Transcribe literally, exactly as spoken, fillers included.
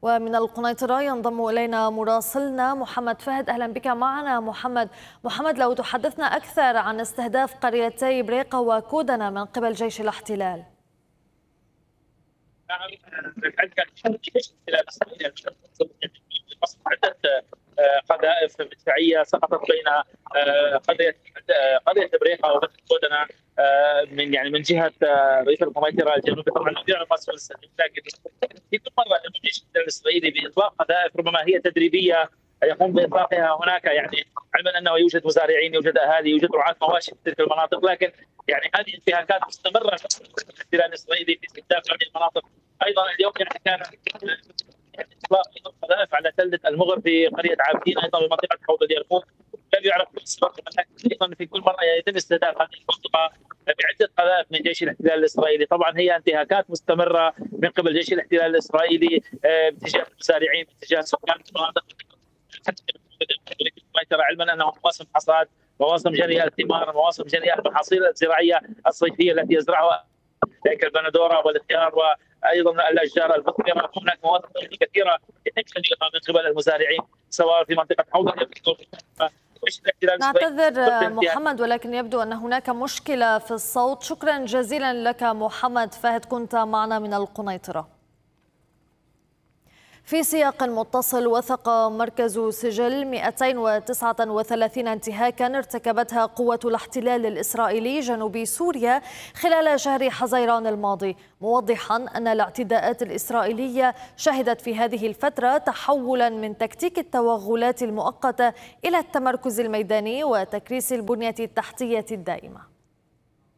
ومن القنيطرة ينضم إلينا مراسلنا محمد فهد. أهلا بك معنا محمد. محمد، لو تحدثنا أكثر عن استهداف قريتي بريقة وكودنة من قبل جيش الاحتلال. نعم، عدة قذائف مدفعية سقطت بين قرية قرية بريقة وكودنة من يعني من جهة ريف القنيطرة الجنوبي. طبعا لا يعرف مسؤول السلم، لكن في كل مرة الجيش الإسرائيلي بإطلاق قذائف ربما هي تدريبية يقوم باطلاقها هناك، يعني علما انه يوجد مزارعين، يوجد اهالي، يوجد رعاة مواشي في تلك المناطق، لكن يعني هذه انتهاكات مستمره من الاحتلال الاسرائيلي في استهداف هذه المناطق. ايضا اليوم يعني كان اطلاق قذائف على تله المغر في قريه عابدين، ايضا بمنطقه حوض اليرموك. لا يعرف بالسبب، لكن ايضا في كل مره يتم استهداف هذه المنطقه بعده قذائف من جيش الاحتلال الاسرائيلي. طبعا هي انتهاكات مستمره من قبل جيش الاحتلال الاسرائيلي باتجاه المزارعين، باتجاه سكان المناطق، علما انه مواسم حصاد، مواسم جني الثمار، مواسم جني المحاصيل الزراعيه الصيفيه التي يزرعها كالبندوره والخيار وايضا الاشجار المثمره. هناك مواسم كثيره يتم تجنيها من قبل المزارعين سواء في منطقه حوض. نعتذر محمد، ولكن يبدو ان هناك مشكله في الصوت. شكرا جزيلا لك محمد فهد، كنت معنا من القنيطره. في سياق متصل، وثق مركز سجل مئتين وتسعة وثلاثين انتهاكا ارتكبتها قوة الاحتلال الإسرائيلي جنوب سوريا خلال شهر حزيران الماضي، موضحا أن الاعتداءات الإسرائيلية شهدت في هذه الفترة تحولا من تكتيك التوغلات المؤقتة إلى التمركز الميداني وتكريس البنية التحتية الدائمة.